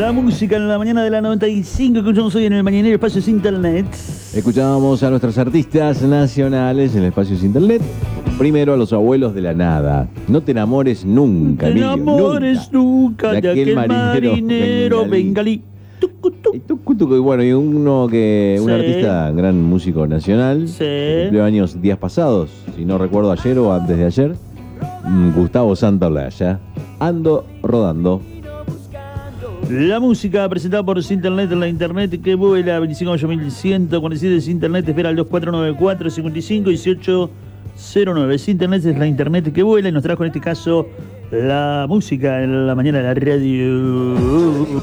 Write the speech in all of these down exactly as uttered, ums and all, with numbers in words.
La música en la mañana de la noventa y cinco que escuchamos hoy en el Mañanero Espacios Internet. Escuchábamos a nuestros artistas nacionales en Espacios Internet. Primero a los abuelos de la nada. No te enamores nunca, No te Emilio, enamores nunca, nunca de aquel marinero, marinero bengalí. Tucu, tucu. Y, tucu, tucu. Y bueno, y uno que, un Sí. artista, gran músico nacional, Sí. que cumplió años días pasados, si no recuerdo ayer o antes de ayer, Gustavo Santaolalla. Ando rodando. La música presentada por Internet en la Internet que vuela veinticinco de mayo mil ciento cuarenta y siete. Internet espera al dos cuatro nueve cuatro, cincuenta y cinco, dieciocho cero nueve. Internet es la Internet que vuela y nos trajo en este caso la música en la mañana de la radio.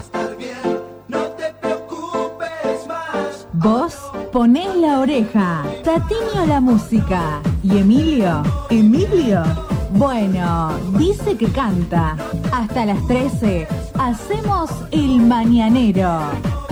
Vos ponés la oreja, Tatiño la música y Emilio, Emilio, bueno, dice que canta. Hasta las trece hacemos el mañanero.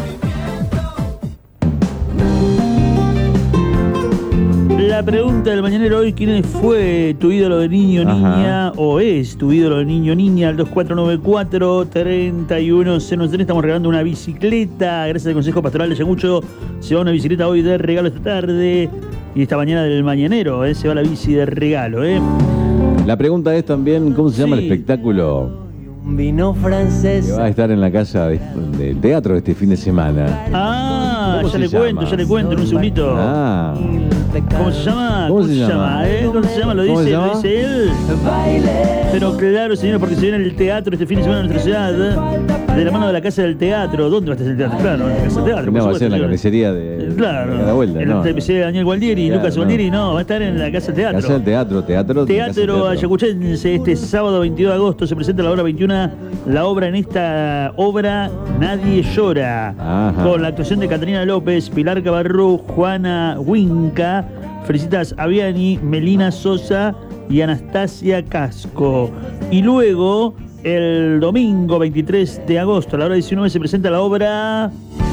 La pregunta del mañanero hoy: ¿quién fue tu ídolo de niño, niña? Ajá. ¿O es tu ídolo de niño, niña? Al dos cuatro nueve cuatro, treinta y uno cero tres. Estamos regalando una bicicleta. Gracias al Consejo Pastoral de Ayacucho. Se va una bicicleta hoy de regalo esta tarde. Y esta mañana del mañanero, ¿eh? Se va la bici de regalo, ¿eh? La pregunta es también, ¿cómo se llama Sí. el espectáculo Un vino francés. que va a estar en la casa de- del teatro este fin de semana? Ah, ¿Cómo ya se le llama? cuento, ya le cuento en un segundito. Ah, ¿Cómo se llama? ¿Cómo se llama? ¿Eh? ¿Cómo se llama? ¿Lo ¿Cómo se dice, llama? lo dice él? Pero claro, señor, porque se viene el teatro este fin de semana en nuestra ciudad, de la mano de la Casa del Teatro. ¿Dónde va a estar el teatro? Claro, en la Casa del Teatro. no, por va a ser en la supuesto, carnicería de, señor. Claro, de cada vuelta, en no. el T P C de Daniel Gualdieri y Claro, Lucas no. Gualdieri, no, va a estar en la Casa del Teatro. Casa del Teatro, teatro, Teatro Ayacuchense. Este sábado veintidós de agosto se presenta a la hora veintiuna la obra. En esta obra Nadie Llora, Ajá. con la actuación de Catarina López, Pilar Cabarrú, Juana Huinca, Felicitas Aviani, Melina Sosa y Anastasia Casco. Y luego el domingo veintitrés de agosto a la hora diecinueve se presenta la obra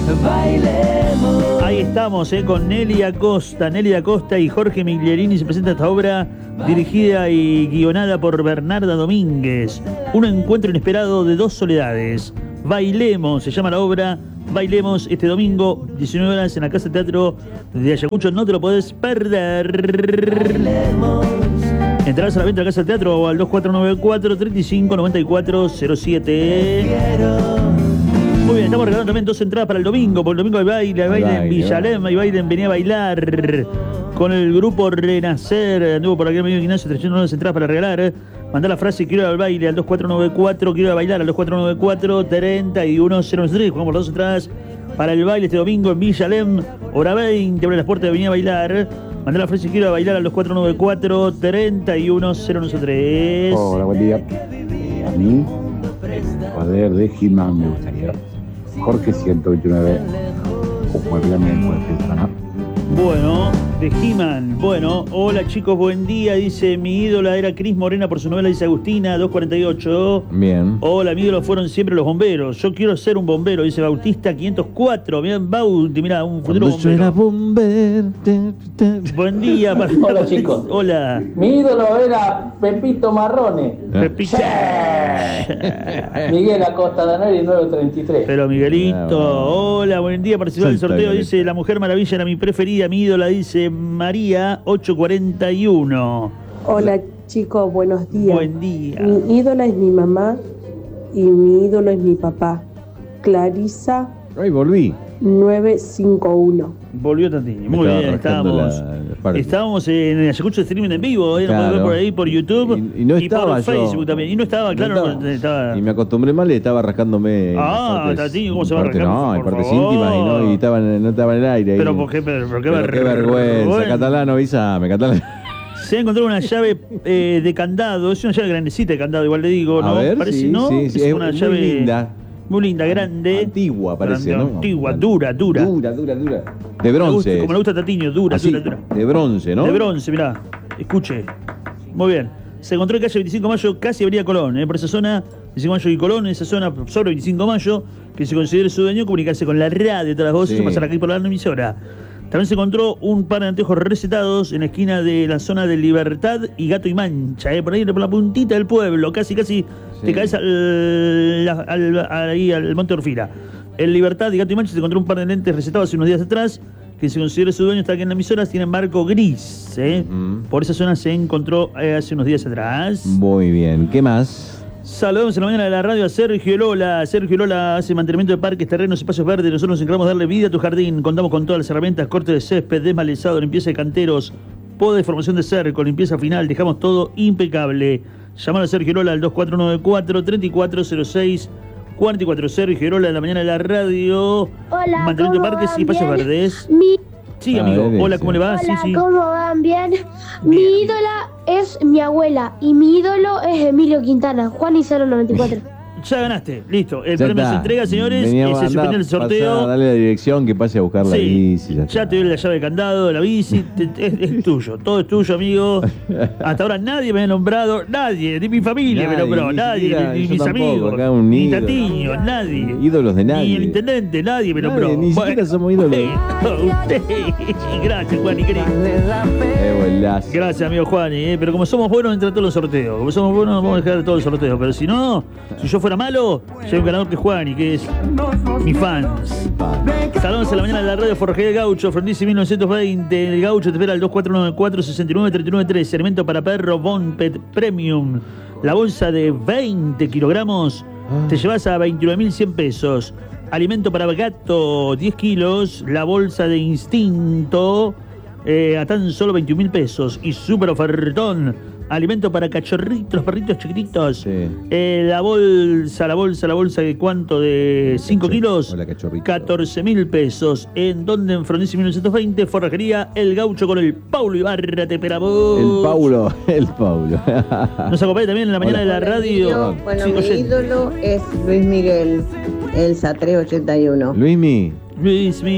Ahí estamos, eh, con Nelly Acosta. Nelly Acosta y Jorge Miglierini se presenta esta obra dirigida y guionada por Bernarda Domínguez. Un encuentro inesperado de dos soledades. Bailemos, se llama la obra. Bailemos este domingo, diecinueve horas, en la Casa de Teatro de Ayacucho. No te lo podés perder. Entrarás a la venta de la Casa del Teatro o al dos cuatro nueve cuatro, treinta y cinco, noventa y cuatro cero siete. Muy bien, estamos regalando también dos entradas para el domingo. Por el domingo hay baile, hay baile en Villalema, hay baile en Venía a Bailar con el grupo Renacer. Anduvo por aquí el amigo Ignacio trayendo unas entradas para regalar. Mandá la frase quiero ir al baile al dos cuatro nueve cuatro, quiero ir a bailar al dos cuatro nueve cuatro, treinta y uno cero tres. Jugamos las dos entradas para el baile este domingo en Villalem, hora veinte, abre las puertas de Venía a Bailar. Mandá la frase quiero ir a bailar al dos cuatro nueve cuatro, treinta y uno cero tres. Hola, buen día. Eh, a mí, poder de He-Man me gustaría. Jorge ciento veintinueve, como el viernes después de semana. Bueno, de He-Man. Bueno, hola chicos, buen día. Dice, mi ídola era Cris Morena por su novela, dice Agustina, dos cuarenta y ocho. Bien. Hola, mi ídolo fueron siempre los bomberos. Yo quiero ser un bombero, dice Bautista quinientos cuatro. Bien, Bauti, mirá, un futuro Cuando yo era bombero. bombero. Buen día. Para... Hola, chicos. Hola. Mi ídolo era Pepito Marrone. Pepito. Miguel Acosta Daneri, nueve treinta y tres. Pero Miguelito, hola, buen día. Participó del Salta, sorteo, Miguelito. dice La Mujer Maravilla era mi preferida, mi ídola, dice María, ocho cuarenta y uno. Hola chicos, buenos días. Buen día. Mi ídola es mi mamá y mi ídolo es mi papá. Clarisa Ay, volví. nueve cinco uno. Volvió Tantini. Muy Me bien, estaba rascando estábamos. la- la parte. Estábamos en el Ayacucho Streaming en vivo, ¿eh? Lo Claro. podés ver por ahí, por YouTube Y- y no estaba por yo. Facebook también. Y no estaba, No claro, estaba. no estaba. Y me acostumbré mal y estaba rascándome. Ah, partes- Tati, ¿cómo se va a partes- rascar? No, hay Por partes favor. íntimas y no, y estaba en- no estaba en el aire. ahí. Pero, ¿por qué, pero, pero qué, Pero qué vergüenza. Catalano, avísame, catalano. Se ha encontrado una llave eh, de candado. Es una llave grandecita de candado, igual le digo, ¿no? A ver, Parece, sí, ¿no? sí, sí, es es una muy llave linda. muy linda, grande. Antigua, parece, ¿no? Antigua, dura, dura. Dura, dura, dura. De Me gusta- bronce. como le gusta a Tatiño, dura, Así, dura, dura. de bronce, ¿no? De bronce, mirá. Escuche. Muy bien. Se encontró en calle veinticinco de mayo, casi Avenida Colón, ¿eh? Por esa zona, veinticinco de mayo y Colón, en esa zona sobre veinticinco de mayo, que se considere su dueño, comunicarse con la radio, todas las voces, Sí. o pasar aquí por la emisora. También se encontró un par de anteojos recetados en la esquina de la zona de Libertad y Gato y Mancha, ¿eh? Por ahí, por la puntita del pueblo, casi, casi Sí. Sí. te caes al, al, al- ahí al Monte Orfila. En Libertad y Gato y Mancha se encontró un par de lentes recetados hace unos días atrás, que se considera su dueño, está aquí en la emisora, tienen marco gris. ¿eh? Ujú. Por esa zona se encontró eh, hace unos días atrás. Muy bien. ¿Qué más? Saludamos en la mañana de la radio a Sergio Lola. Sergio Lola hace mantenimiento de parques, terrenos, espacios verdes. Nosotros nos encargamos de darle vida a tu jardín. Contamos con todas las herramientas: corte de césped, desmalezado, limpieza de canteros, poda y formación de cerco, limpieza final. Dejamos todo impecable. Llamar a Sergio Lola al dos cuatro nueve cuatro, tres cuatro cero seis cuatro cuatro. Sergio Lola en la mañana de la radio. Hola, Mantenimiento de ¿cómo parques van? y espacios Bien. verdes. Mi, Sí, A amigo. ver, Hola, ese. ¿cómo le va? hola, Sí, sí. ¿cómo van? Bien. Bien. Mi ídola es mi abuela y mi ídolo es Emilio Quintana, Juan y cero noventa y cuatro. Ya ganaste. Listo. El Ya premio está. se entrega, señores. Venía, Eh, se andá, suspendió el pasá, sorteo. dale la dirección que pase a buscar la Sí, bici. Ya, ya está. te doy la llave de candado, la bici, te- te- es, es tuyo, todo es tuyo, amigo. Hasta ahora nadie me ha nombrado, nadie, ni mi familia me Nadie, nombró, ni nadie, siquiera ni, ni yo mis tampoco, amigos, acá un ni ídolo. Tatiño, nadie. Ídolos de Ni nadie. el intendente, nadie me Nadie, nombró. ni siquiera somos ídolos. Usted, gracias, Juan y querido. Eh, buenazo. Gracias, amigo Juan, eh, pero como somos buenos, entra todos los sorteos. Como somos buenos, vamos a dejar todos los sorteos. Pero si no, si yo fuera malo, ya hay un ganador que es Juan y que es mi fans. Saludos en la mañana de la radio Forjé del Gaucho, Frondizi mil novecientos veinte. El Gaucho te espera al dos cuatro nueve cuatro, seis nueve tres nueve tres. Alimento para perro Bon Pet Premium. La bolsa de veinte kilogramos te llevas a veintinueve mil cien pesos. Alimento para gato diez kilos. La bolsa de Instinto eh, a tan solo veintiún mil pesos. Y super ofertón. Alimento para cachorritos, los perritos chiquititos. Sí. Eh, la bolsa, la bolsa, la bolsa de cuánto, de cinco kilos. Hola, cachorrito. catorce mil pesos. ¿En donde? En Frondizi mil novecientos veinte, Forrajería El Gaucho con el Paulo Ibarra, te esperamos. El Paulo, el Paulo. Nos acompaña también en la mañana Hola. de la radio. Bueno, Sí, mi oye, ídolo es Luis Miguel, el Satre ochenta y uno. Luismi. Luis, mi